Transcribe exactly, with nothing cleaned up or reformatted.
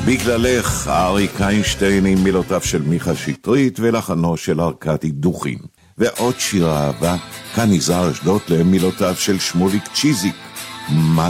בגללך, אריק איינשטיין עם מילותיו של מיכה שטרית ולחנו של ארקדי דוכין. ועוד שיר אהבה, כאן יזהר אשדות למילותיו של שמוליק צ'יזיק. מה